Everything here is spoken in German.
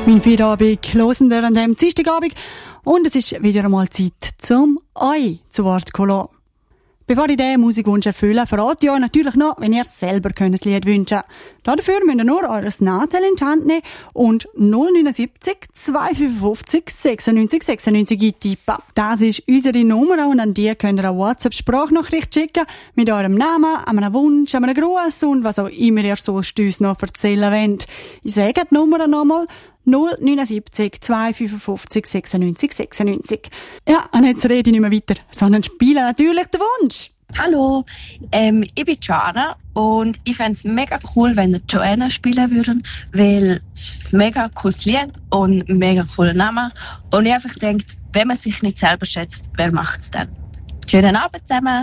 Mein Feierabend hören wir an diesem Dienstagabend und es ist wieder einmal Zeit, zum euch zu Wort zu kommen. Bevor ich diesen Musikwunsch erfülle, verrate ich euch natürlich noch, wenn ihr selber ein Lied wünschen könnt. Dafür müsst ihr nur eures Nachteil in die Hand nehmen und 079 255 96 96 eintippen. Das ist unsere Nummer und an die könnt ihr eine WhatsApp-Sprachnachricht schicken mit eurem Namen, einem Wunsch, einem Gruß und was auch immer ihr sonst uns noch erzählen wollt. Ich sage die Nummer nochmal. 079 255 96 96. Ja, und jetzt rede ich nicht mehr weiter, sondern spiele natürlich den Wunsch. Hallo, ich bin Joanna und ich fände es mega cool, wenn ihr Joanna spielen würden, weil es ist ein mega cooles Lied und ein mega cooler Name. Und ich einfach denke, wenn man sich nicht selber schätzt, wer macht es dann? Schönen Abend zusammen!